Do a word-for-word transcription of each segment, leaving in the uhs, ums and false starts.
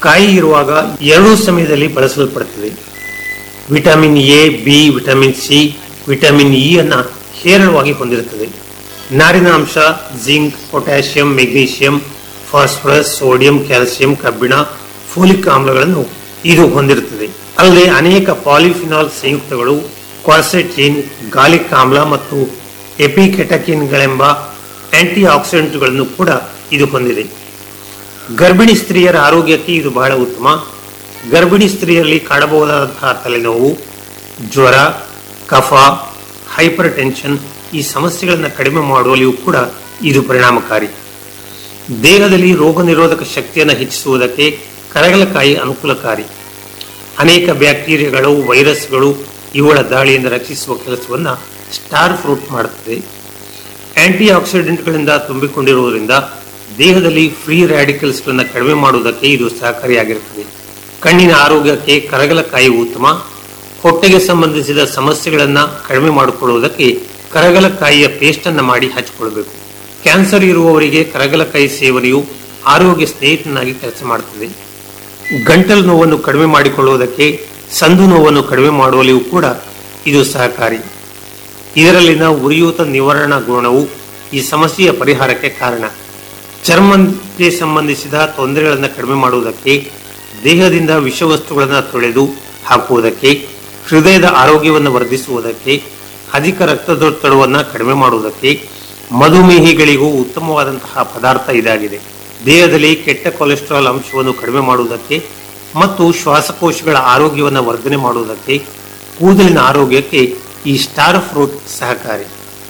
ಕಾಯಿ ಇರುವಾಗ ಎರಡೂ ಸಮಯದಲ್ಲಿ ಬಳಸಲ್ಪಡುತ್ತದೆ. Vitamin A, B, vitamin C, vitamin E ಅನ್ನ ಹೇರಳವಾಗಿ ಹೊಂದಿರುತ್ತದೆ. ನಾರಿನ ಅಂಶ zinc, potassium, magnesium, phosphorus, sodium, calcium, ಕಬ್ಬಿಣ, ಫೋಲಿಕ್ ಆಮ್ಲಗಳನ್ನು ಇದು ಹೊಂದಿರುತ್ತದೆ. ಅಲ್ಲದೆ ಅನೇಕ ಪಾಲಿಫಿನಾಲ್ ಸಂಯುಕ್ತಗಳು, ಕ್ವಾರ್ಸೆಟಿನ್, ಗಾಲಿಕ್ ಆಮ್ಲ ಮತ್ತು ಎಪಿಕೆಟಕಿನ್ಗಳೆಂಬ ಆಂಟಿ ಆಕ್ಸಿಡೆಂಟ್ಗಳನ್ನು ಕೂಡ ಇದು ಹೊಂದಿದೆ. ಗರ್ಭಿಣಿ ಸ್ತ್ರೀಯರ ಆರೋಗ್ಯಕ್ಕೆ ಇದು ಬಹಳ ಉತ್ತಮ. ಗರ್ಭಿಣಿ ಸ್ತ್ರೀಯರಲ್ಲಿ ಕಾಣಬಹುದಾದಂತಹ ತಲೆನೋವು, ಜ್ವರ, ಕಫ, ಹೈಪರ್ ಟೆನ್ಷನ್ ಈ ಸಮಸ್ಯೆಗಳನ್ನು ಕಡಿಮೆ ಮಾಡುವಲ್ಲಿಯೂ ಕೂಡ ಇದು ಪರಿಣಾಮಕಾರಿ. ದೇಹದಲ್ಲಿ ರೋಗ ನಿರೋಧಕ ಶಕ್ತಿಯನ್ನು ಹೆಚ್ಚಿಸುವುದಕ್ಕೆ ಕರಗಲಕಾಯಿ ಅನುಕೂಲಕಾರಿ. ಅನೇಕ ಬ್ಯಾಕ್ಟೀರಿಯಾಗಳು, ವೈರಸ್ಗಳು ಇವುಗಳ ದಾಳಿಯಿಂದ ರಕ್ಷಿಸುವ ಕೆಲಸವನ್ನು ಸ್ಟಾರ್ ಫ್ರೂಟ್ ಮಾಡುತ್ತದೆ. ಆಂಟಿ ಆಕ್ಸಿಡೆಂಟ್ಗಳಿಂದ ತುಂಬಿಕೊಂಡಿರುವುದರಿಂದ ದೇಹದಲ್ಲಿ ಫ್ರೀ ರ್ಯಾಡಿಕಲ್ಸ್ಗಳನ್ನು ಕಡಿಮೆ ಮಾಡುವುದಕ್ಕೆ ಇದು ಸಹಕಾರಿಯಾಗಿರುತ್ತದೆ. ಕಣ್ಣಿನ ಆರೋಗ್ಯಕ್ಕೆ ಕರಗಲಕಾಯಿ ಉತ್ತಮ. ಹೊಟ್ಟೆಗೆ ಸಂಬಂಧಿಸಿದ ಸಮಸ್ಯೆಗಳನ್ನು ಕಡಿಮೆ ಮಾಡಿಕೊಳ್ಳುವುದಕ್ಕೆ ಕರಗಲಕಾಯಿಯ ಪೇಸ್ಟ್ ಅನ್ನು ಮಾಡಿ ಹಚ್ಚಿಕೊಳ್ಳಬೇಕು. ಕ್ಯಾನ್ಸರ್ ಇರುವವರಿಗೆ ಕರಗಲಕಾಯಿ ಸೇವನೆಯು ಆರೋಗ್ಯ ಸ್ನೇಹಿತನಾಗಿ ಕೆಲಸ ಮಾಡುತ್ತದೆ. ಗಂಟಲು ನೋವನ್ನು ಕಡಿಮೆ ಮಾಡಿಕೊಳ್ಳುವುದಕ್ಕೆ, ಸಂದು ನೋವನ್ನು ಕಡಿಮೆ ಮಾಡುವಲ್ಲಿಯೂ ಕೂಡ ಇದು ಸಹಕಾರಿ. ಇದರಲ್ಲಿನ ಉರಿಯೂತ ನಿವಾರಣಾ ಗುಣವು ಈ ಸಮಸ್ಯೆಯ ಪರಿಹಾರಕ್ಕೆ ಕಾರಣ. ಚರ್ಮಕ್ಕೆ ಸಂಬಂಧಿಸಿದ ತೊಂದರೆಗಳನ್ನು ಕಡಿಮೆ ಮಾಡುವುದಕ್ಕೆ, ದೇಹದಿಂದ ವಿಷವಸ್ತುಗಳನ್ನು ತೊಳೆದು ಹಾಕುವುದಕ್ಕೆ, ಹೃದಯದ ಆರೋಗ್ಯವನ್ನು ವರ್ಧಿಸುವುದಕ್ಕೆ, ಅಧಿಕ ರಕ್ತದೊತ್ತಡವನ್ನು ಕಡಿಮೆ ಮಾಡುವುದಕ್ಕೆ, ಮಧುಮೇಹಿಗಳಿಗೂ ಉತ್ತಮವಾದಂತಹ ಪದಾರ್ಥ ಇದಾಗಿದೆ. ದೇಹದಲ್ಲಿ ಕೆಟ್ಟ ಕೊಲೆಸ್ಟ್ರಾಲ್ ಅಂಶವನ್ನು ಕಡಿಮೆ ಮಾಡುವುದಕ್ಕೆ ಮತ್ತು ಶ್ವಾಸಕೋಶಗಳ ಆರೋಗ್ಯವನ್ನು ವರ್ಧನೆ ಮಾಡುವುದಕ್ಕೆ, ಕೂದಲಿನ ಆರೋಗ್ಯಕ್ಕೆ ಈ ಸ್ಟಾರ್ ಫ್ರೂಟ್ ಸಹಕಾರಿ.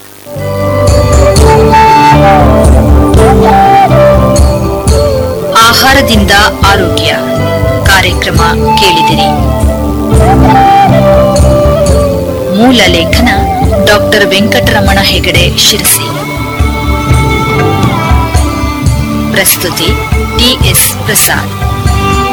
ಆಹಾರದಿಂದ ಆರೋಗ್ಯ ಕಾರ್ಯಕ್ರಮ ಕೇಳಿದಿರಿ. ಮೂಲ ಲೇಖನ ಡಾಕ್ಟರ್ ವೆಂಕಟರಮಣ ಹೆಗಡೆ ಶಿರಸಿ. ಪ್ರಸ್ತುತಿ ಟಿ ಎಸ್ ಪ್ರಸಾದ್.